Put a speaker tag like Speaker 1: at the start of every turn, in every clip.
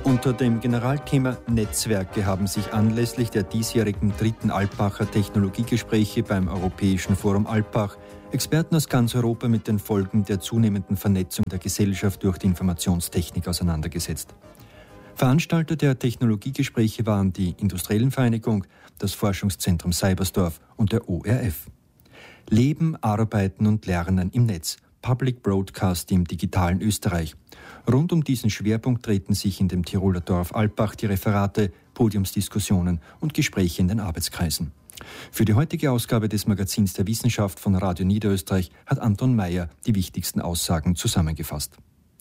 Speaker 1: Unter dem Generalthema Netzwerke haben sich anlässlich der diesjährigen 3. Alpacher Technologiegespräche beim Europäischen Forum Alpbach Experten aus ganz Europa mit den Folgen der zunehmenden Vernetzung der Gesellschaft durch die Informationstechnik auseinandergesetzt. Veranstalter der Technologiegespräche waren die Industriellen Vereinigung, das Forschungszentrum Seibersdorf und der ORF. Leben, Arbeiten und Lernen im Netz. Public Broadcast im digitalen Österreich. Rund um diesen Schwerpunkt drehten sich in dem Tiroler Dorf Alpbach die Referate, Podiumsdiskussionen und Gespräche in den Arbeitskreisen. Für die heutige Ausgabe des Magazins der Wissenschaft von Radio Niederösterreich hat Anton Meyer die wichtigsten Aussagen zusammengefasst.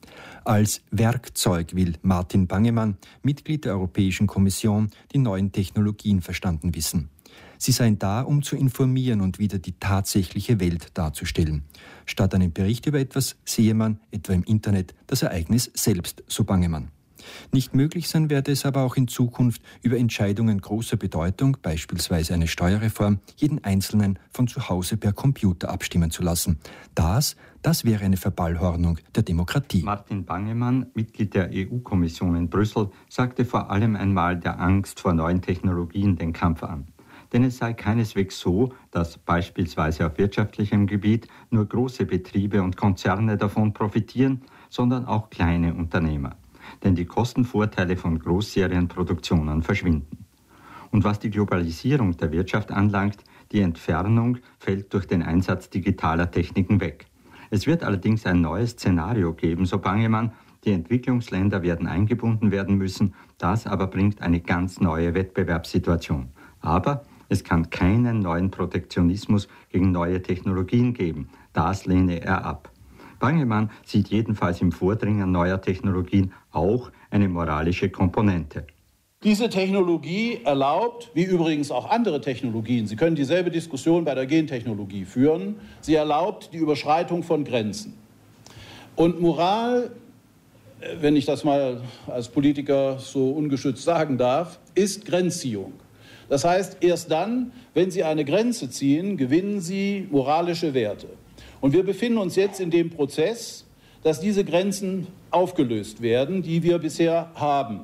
Speaker 1: Als Werkzeug will Martin Bangemann, Mitglied der Europäischen Kommission, die neuen Technologien verstanden wissen. Sie seien da, um zu informieren und wieder die tatsächliche Welt darzustellen. Statt einem Bericht über etwas sehe man, etwa im Internet, das Ereignis selbst, so Bangemann. Nicht möglich sein werde es aber auch in Zukunft, über Entscheidungen großer Bedeutung, beispielsweise eine Steuerreform, jeden Einzelnen von zu Hause per Computer abstimmen zu lassen. Das wäre eine Verballhornung der Demokratie.
Speaker 2: Martin Bangemann, Mitglied der EU-Kommission in Brüssel, sagte vor allem einmal der Angst vor neuen Technologien den Kampf an. Denn es sei keineswegs so, dass beispielsweise auf wirtschaftlichem Gebiet nur große Betriebe und Konzerne davon profitieren, sondern auch kleine Unternehmer. Denn die Kostenvorteile von Großserienproduktionen verschwinden. Und was die Globalisierung der Wirtschaft anlangt, die Entfernung fällt durch den Einsatz digitaler Techniken weg. Es wird allerdings ein neues Szenario geben, so Bangemann. Die Entwicklungsländer werden eingebunden werden müssen. Das aber bringt eine ganz neue Wettbewerbssituation. Aber es kann keinen neuen Protektionismus gegen neue Technologien geben. Das lehne er ab. Bangemann sieht jedenfalls im Vordringen neuer Technologien auch eine moralische Komponente.
Speaker 3: Diese Technologie erlaubt, wie übrigens auch andere Technologien, Sie können dieselbe Diskussion bei der Gentechnologie führen, sie erlaubt die Überschreitung von Grenzen. Und Moral, wenn ich das mal als Politiker so ungeschützt sagen darf, ist Grenzziehung. Das heißt, erst dann, wenn Sie eine Grenze ziehen, gewinnen Sie moralische Werte. Und wir befinden uns jetzt in dem Prozess, dass diese Grenzen aufgelöst werden, die wir bisher haben.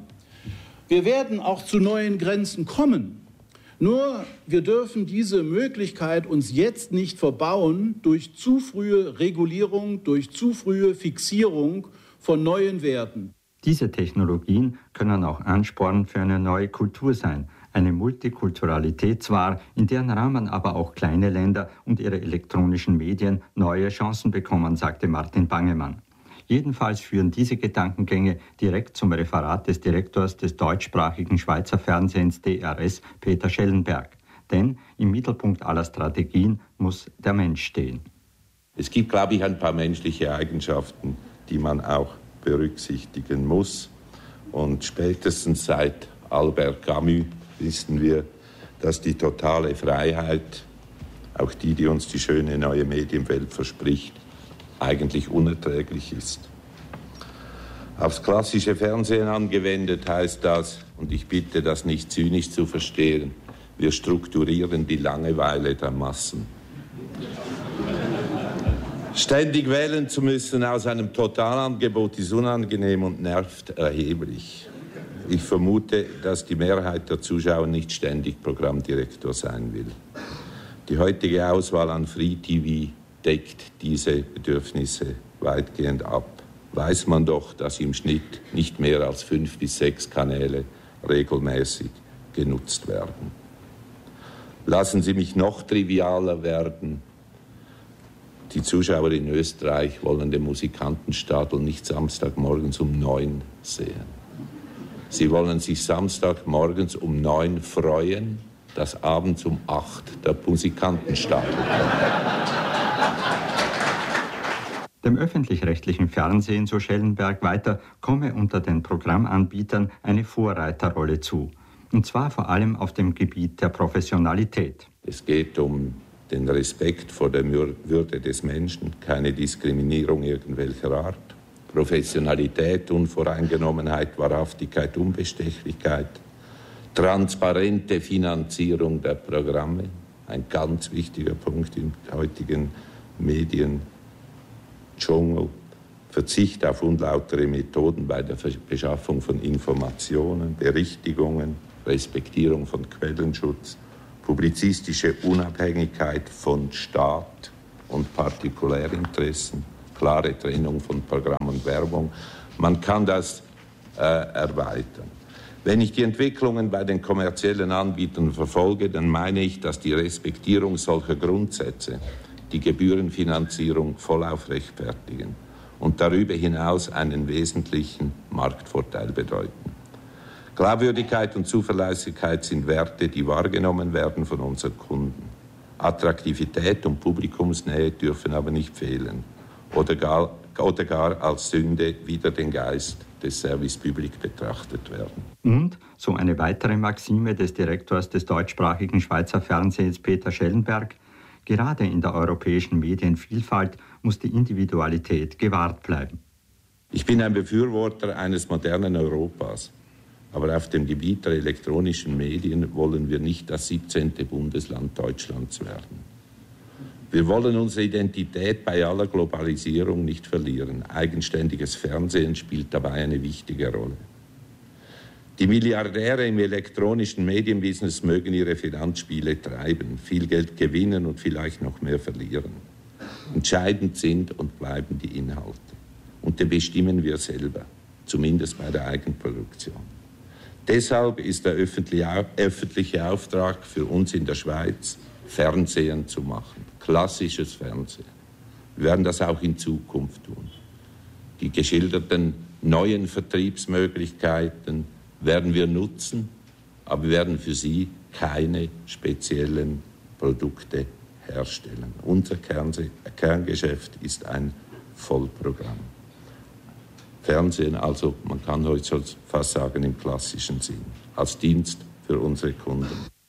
Speaker 3: Wir werden auch zu neuen Grenzen kommen. Nur wir dürfen diese Möglichkeit uns jetzt nicht verbauen durch zu frühe Regulierung, durch zu frühe Fixierung von neuen Werten.
Speaker 2: Diese Technologien können auch Ansporn für eine neue Kultur sein. Eine Multikulturalität zwar, in deren Rahmen aber auch kleine Länder und ihre elektronischen Medien neue Chancen bekommen, sagte Martin Bangemann. Jedenfalls führen diese Gedankengänge direkt zum Referat des Direktors des deutschsprachigen Schweizer Fernsehens DRS, Peter Schellenberg. Denn im Mittelpunkt aller Strategien muss der Mensch stehen.
Speaker 4: Es gibt, glaube ich, ein paar menschliche Eigenschaften, die man auch berücksichtigen muss. Und spätestens seit Albert Camus wissen wir, dass die totale Freiheit, auch die uns die schöne neue Medienwelt verspricht, eigentlich unerträglich ist. Aufs klassische Fernsehen angewendet heißt das, und ich bitte das nicht zynisch zu verstehen, wir strukturieren die Langeweile der Massen. Ständig wählen zu müssen aus einem Totalangebot ist unangenehm und nervt erheblich. Ich vermute, dass die Mehrheit der Zuschauer nicht ständig Programmdirektor sein will. Die heutige Auswahl an Free TV deckt diese Bedürfnisse weitgehend ab. Weiß man doch, dass im Schnitt nicht mehr als 5 bis 6 Kanäle regelmäßig genutzt werden. Lassen Sie mich noch trivialer werden. Die Zuschauer in Österreich wollen den Musikantenstadel nicht Samstagmorgens um 9 sehen. Sie wollen sich Samstagmorgens um 9 freuen, dass abends um 8 der Musikantenstadel kommt.
Speaker 2: Dem öffentlich-rechtlichen Fernsehen, so Schellenberg weiter, komme unter den Programmanbietern eine Vorreiterrolle zu. Und zwar vor allem auf dem Gebiet der Professionalität.
Speaker 4: Es geht um den Respekt vor der Würde des Menschen, keine Diskriminierung irgendwelcher Art. Professionalität, Unvoreingenommenheit, Wahrhaftigkeit, Unbestechlichkeit, transparente Finanzierung der Programme, ein ganz wichtiger Punkt im heutigen Mediendschungel, Verzicht auf unlautere Methoden bei der Beschaffung von Informationen, Berichtigungen, Respektierung von Quellenschutz, publizistische Unabhängigkeit von Staat und Partikulärinteressen, klare Trennung von Programm und Werbung. Man kann das erweitern. Wenn ich die Entwicklungen bei den kommerziellen Anbietern verfolge, dann meine ich, dass die Respektierung solcher Grundsätze die Gebührenfinanzierung vollauf rechtfertigen und darüber hinaus einen wesentlichen Marktvorteil bedeuten. Glaubwürdigkeit und Zuverlässigkeit sind Werte, die wahrgenommen werden von unseren Kunden. Attraktivität und Publikumsnähe dürfen aber nicht fehlen oder gar als Sünde wider den Geist des Service Public betrachtet werden.
Speaker 2: Und, so eine weitere Maxime des Direktors des deutschsprachigen Schweizer Fernsehens Peter Schellenberg, gerade in der europäischen Medienvielfalt muss die Individualität gewahrt bleiben.
Speaker 4: Ich bin ein Befürworter eines modernen Europas. Aber auf dem Gebiet der elektronischen Medien wollen wir nicht das 17. Bundesland Deutschlands werden. Wir wollen unsere Identität bei aller Globalisierung nicht verlieren. Eigenständiges Fernsehen spielt dabei eine wichtige Rolle. Die Milliardäre im elektronischen Medienbusiness mögen ihre Finanzspiele treiben, viel Geld gewinnen und vielleicht noch mehr verlieren. Entscheidend sind und bleiben die Inhalte. Und die bestimmen wir selber, zumindest bei der Eigenproduktion. Deshalb ist der öffentliche Auftrag für uns in der Schweiz, Fernsehen zu machen, klassisches Fernsehen. Wir werden das auch in Zukunft tun. Die geschilderten neuen Vertriebsmöglichkeiten werden wir nutzen, aber wir werden für sie keine speziellen Produkte herstellen. Unser Kerngeschäft ist ein Vollprogramm. Fernsehen also, man kann heute fast sagen, im klassischen Sinn, als Dienst für unsere Kunden.